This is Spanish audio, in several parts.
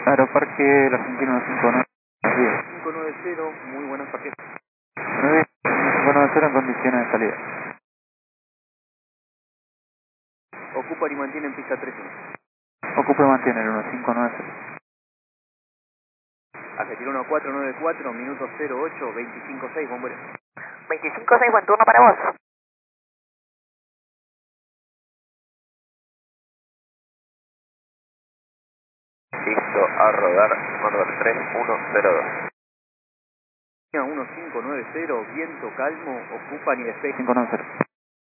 Aeroparque La Argentina 159. 590, muy buenas partidas. 590 en condiciones de salida. Ocupan y mantienen pista 3-1. Ocupe y mantiene el 1590. Argentina 1494, minuto 08, 25-6, bombero. 25-6, buen turno para vos. Listo, a rodar, mando 3102. 1590, viento calmo, ocupan y despejan. 590.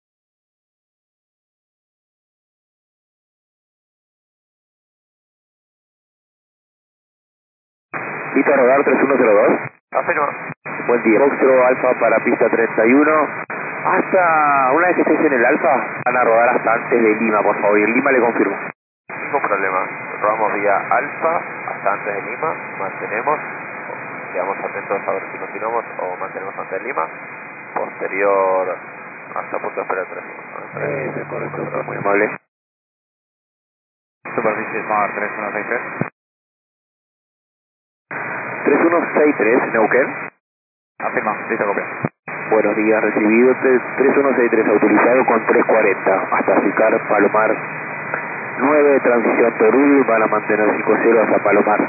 Listo a rodar 3102. Afirma. Buen día. Foxtrot Alfa para pista 31. Hasta, una vez que estés en el Alfa, van a rodar hasta antes de Lima, por favor. Y en Lima le confirmo. Ningún problema. Rodamos vía Alfa hasta antes de Lima. Mantenemos. Quedamos atentos a ver si continuamos o mantenemos antes de Lima. Posterior hasta punto de espera 31. Correcto. Muy amable. Superficie Smart 3163. 3163, Neuquén. Afirma, listo copia. Buenos días, recibido 3163 autorizado con 340 hasta Sicar, Palomar 9, transición Torul, van a mantener 50 hasta Palomar.